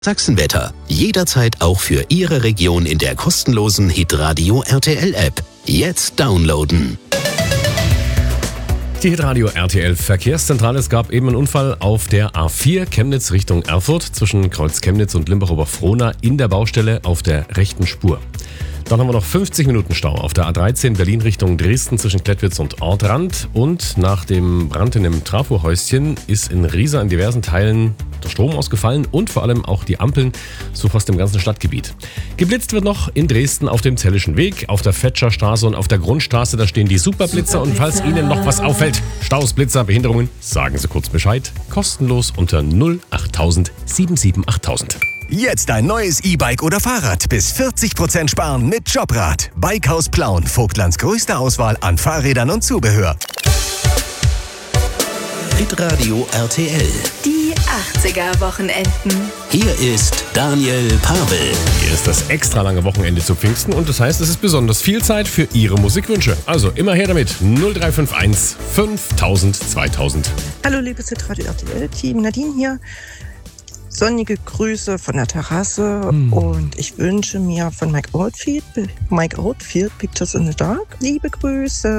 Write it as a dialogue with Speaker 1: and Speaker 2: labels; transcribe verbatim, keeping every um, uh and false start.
Speaker 1: Sachsenwetter. Jederzeit auch für Ihre Region in der kostenlosen Hitradio R T L App. Jetzt downloaden.
Speaker 2: Die Hitradio R T L Verkehrszentrale. Es gab eben einen Unfall auf der A vier Chemnitz Richtung Erfurt zwischen Kreuz Chemnitz und Limbach-Oberfrohna in der Baustelle auf der rechten Spur. Dann haben wir noch fünfzig Minuten Stau auf der A dreizehn Berlin Richtung Dresden zwischen Klettwitz und Ortrand. Und nach dem Brand in dem Trafohäuschen ist in Riesa in diversen Teilen der Strom ausgefallen und vor allem auch die Ampeln, so fast im ganzen Stadtgebiet. Geblitzt wird noch in Dresden auf dem Zellischen Weg, auf der Fetscherstraße und auf der Grundstraße. Da stehen die Superblitzer. Und falls Ihnen noch was auffällt, Staus, Blitzer, Behinderungen, sagen Sie kurz Bescheid. Kostenlos unter null achttausend sieben sieben achttausend.
Speaker 3: Jetzt ein neues E-Bike oder Fahrrad. Bis vierzig Prozent sparen mit Jobrad. Bikehaus Plauen. Vogtlands größte Auswahl an Fahrrädern und Zubehör.
Speaker 1: Hitradio R T L.
Speaker 4: Die achtziger-Wochenenden.
Speaker 1: Hier ist Daniel Pavel.
Speaker 2: Hier ist das extra lange Wochenende zu Pfingsten und das heißt, es ist besonders viel Zeit für Ihre Musikwünsche. Also immer her damit. null drei fünf eins fünftausend zweitausend.
Speaker 5: Hallo liebes Hitradio R T L-Team, Nadine hier. Sonnige Grüße von der Terrasse hm. und ich wünsche mir von Mike Oldfield, Mike Oldfield, Pictures in the Dark, liebe Grüße.